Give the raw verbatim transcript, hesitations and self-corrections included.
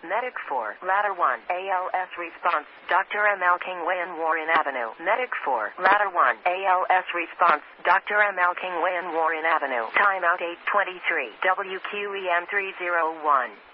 Medic four, Ladder one, A L S response, Doctor M L King Way and Warren Avenue. Medic four, Ladder one, A L S response, Doctor M L King Way and Warren Avenue. Timeout eight twenty-three, W Q E M three oh one.